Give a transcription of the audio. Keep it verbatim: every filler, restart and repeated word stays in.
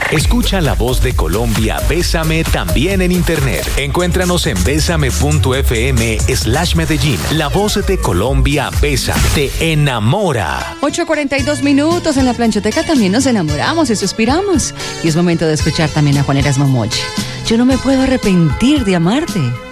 Escucha la voz de Colombia, Bésame, también en internet. Encuéntranos en bésame.fm slash Medellín. La voz de Colombia, Bésame, te enamora. ocho cuarenta y dos minutos en la planchoteca, también nos enamoramos y suspiramos. Y es momento de escuchar también a Juan Erasmo Mochi. Yo no me puedo arrepentir de amarte.